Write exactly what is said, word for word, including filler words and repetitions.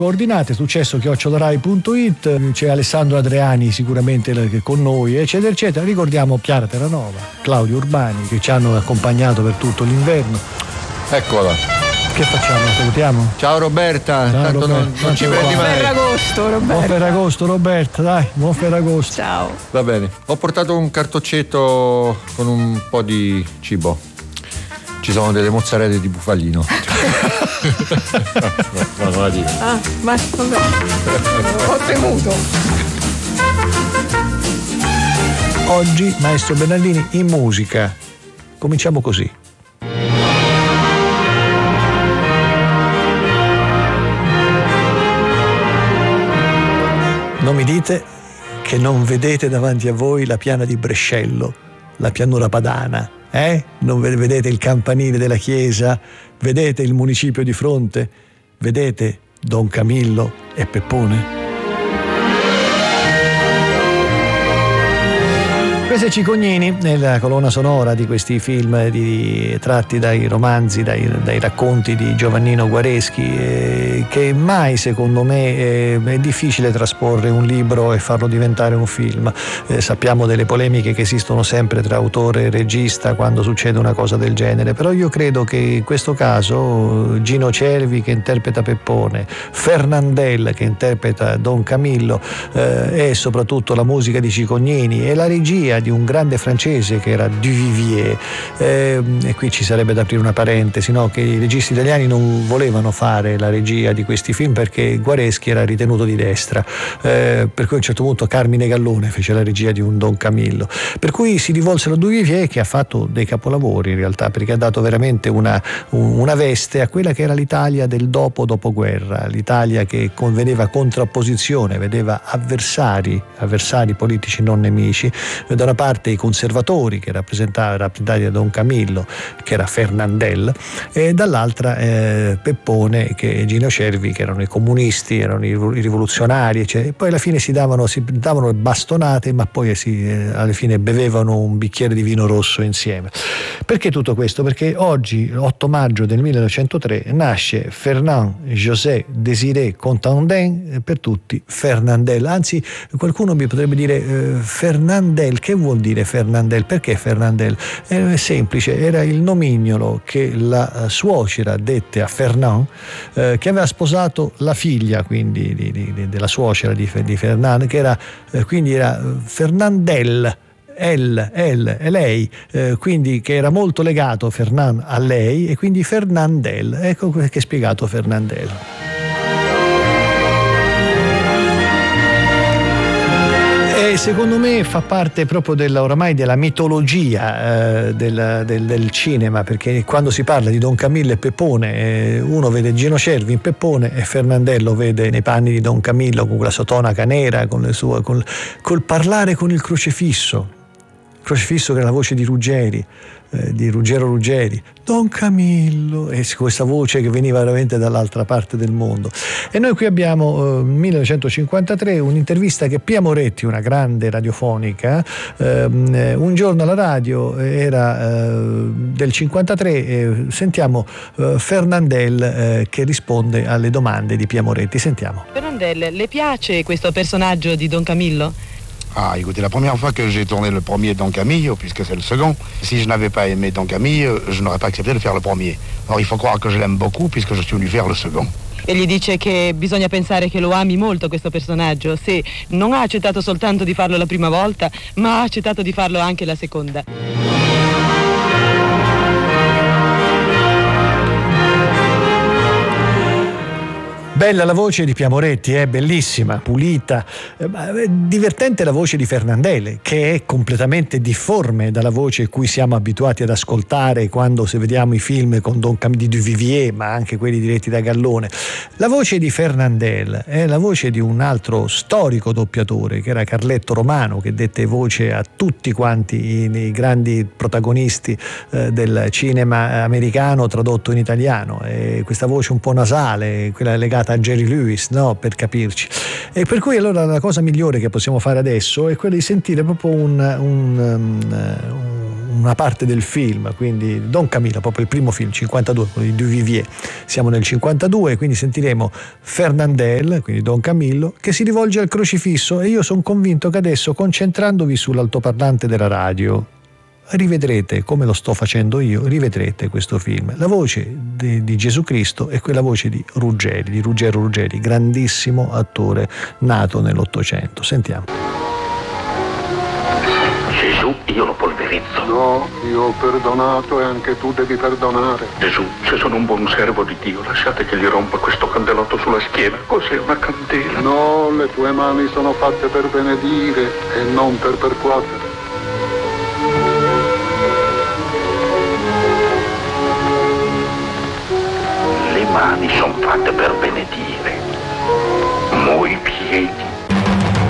coordinate, successo chiocciola rai punto it, c'è Alessandro Adriani sicuramente con noi, eccetera eccetera. Ricordiamo Chiara Terranova, Claudio Urbani, che ci hanno accompagnato per tutto l'inverno. Eccola. Che facciamo? Salutiamo? Ciao Roberta, Ciao, tanto Roberta. non, non ci prendi Buon mai. Ferragosto, Roberta. Buon Ferragosto Roberta, dai, buon Ferragosto. Ciao. Va bene, ho portato un cartoccetto con un po' di cibo. Ci sono delle mozzarelle di bufalino. no, no, non la dico. Ah, ma vabbè. Ho temuto. Oggi Maestro Bernardini in musica. Cominciamo così. Non mi dite che non vedete davanti a voi la piana di Brescello, la pianura padana, eh? Non vedete il campanile della chiesa? Vedete il municipio di fronte? Vedete Don Camillo e Peppone? Questo è Cicognini, nella colonna sonora di questi film di, tratti dai romanzi, dai, dai racconti di Giovannino Guareschi, eh, che mai secondo me eh, è difficile trasporre un libro e farlo diventare un film. Eh, sappiamo delle polemiche che esistono sempre tra autore e regista quando succede una cosa del genere, però io credo che in questo caso Gino Cervi che interpreta Peppone, Fernandel che interpreta Don Camillo eh, e soprattutto la musica di Cicognini e la regia di un grande francese che era Duvivier, eh, e qui ci sarebbe da aprire una parentesi, no? Che i registi italiani non volevano fare la regia di questi film perché Guareschi era ritenuto di destra, eh, per cui a un certo punto Carmine Gallone fece la regia di un Don Camillo, per cui si rivolsero a Duvivier che ha fatto dei capolavori in realtà, perché ha dato veramente una, una veste a quella che era l'Italia del dopo dopoguerra, l'Italia che vedeva contrapposizione, vedeva avversari avversari politici non nemici, da una parte i conservatori che rappresentavano rappresentati da Don Camillo che era Fernandel e dall'altra eh, Peppone e Gino Cervi che erano i comunisti, erano i rivoluzionari, cioè, e poi alla fine si davano, si davano bastonate ma poi si, eh, alla fine bevevano un bicchiere di vino rosso insieme. Perché tutto questo? Perché oggi, otto maggio del millenovecentotre, nasce Fernand José Désiré Contandin, per tutti Fernandel, anzi qualcuno mi potrebbe dire eh, Fernandel. Che vuol dire Fernandel? Perché Fernandel? È semplice, era il nomignolo che la suocera dette a Fernand, eh, che aveva sposato la figlia quindi di, di, della suocera di, di Fernand, che era eh, quindi era Fernandel. El, el, e lei, eh, quindi che era molto legato Fernand a lei e quindi Fernandel. Ecco che è spiegato Fernandel. E secondo me fa parte proprio della, oramai della mitologia eh, del, del, del cinema, perché quando si parla di Don Camillo e Peppone eh, uno vede Gino Cervi in Peppone e Fernandello vede nei panni di Don Camillo con quella sua tonaca nera, con le sue, col, col parlare con il crocifisso. Crocifisso che era la voce di Ruggeri, eh, di Ruggero Ruggeri, Don Camillo, e questa voce che veniva veramente dall'altra parte del mondo. E noi qui abbiamo eh, millenovecentocinquantatré un'intervista che Pia Moretti, una grande radiofonica, eh, un giorno alla radio era eh, del cinquantatré, eh, sentiamo eh, Fernandel eh, che risponde alle domande di Pia Moretti. Sentiamo. Fernandel, le piace questo personaggio di Don Camillo? Ah, écoutez, la première fois que j'ai tourné le premier Don Camillo, puisque c'est le second, si je n'avais pas aimé Don Camillo, je n'aurais pas accepté de faire le premier. Or, il faut croire que je l'aime beaucoup, puisque je suis venu faire le second. E gli dice che bisogna pensare che lo ami molto questo personaggio, se non ha accettato soltanto di farlo la prima volta, ma ha accettato di farlo anche la seconda. Bella la voce di Pia Moretti, è eh? bellissima, pulita, eh, divertente la voce di Fernandel, che è completamente difforme dalla voce a cui siamo abituati ad ascoltare quando se vediamo i film con Don Camillo di Duvivier, ma anche quelli diretti da Gallone. La voce di Fernandel è la voce di un altro storico doppiatore che era Carletto Romano, che dette voce a tutti quanti i, i grandi protagonisti eh, del cinema americano tradotto in italiano, e questa voce un po' nasale, quella legata a Jerry Lewis, no? Per capirci. E per cui allora la cosa migliore che possiamo fare adesso è quella di sentire proprio un, un, un una parte del film, quindi Don Camillo, proprio il primo film, cinquantadue, quello di Duvivier. Siamo nel cinquantadue, quindi sentiremo Fernandel, quindi Don Camillo, che si rivolge al crocifisso, e io sono convinto che adesso, concentrandovi sull'altoparlante della radio, rivedrete, come lo sto facendo io, rivedrete questo film. La voce di, di Gesù Cristo è quella voce di Ruggeri, di Ruggero Ruggeri, grandissimo attore nato nell'Ottocento. Sentiamo. Gesù, io lo polverizzo. No, io ho perdonato e anche tu devi perdonare. Gesù, se sono un buon servo di Dio, lasciate che gli rompa questo candelotto sulla schiena. Cos'è una candela? No, le tue mani sono fatte per benedire e non per percuotere. Le mani sono fatte per